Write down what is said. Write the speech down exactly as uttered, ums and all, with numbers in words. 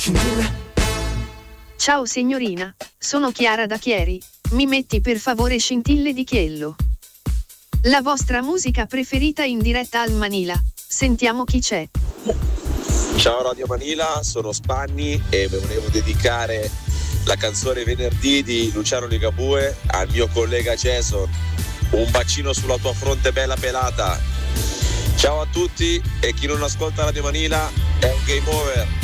Ciao signorina, sono Chiara da Chieri, mi metti per favore Scintille di Chiello. La vostra musica preferita in diretta al Manila, sentiamo chi c'è. Ciao Radio Manila, sono Spanni e volevo dedicare la canzone Venerdì di Luciano Ligabue al mio collega Jason. Un bacino sulla tua fronte bella pelata. Ciao a tutti e chi non ascolta Radio Manila è un game over.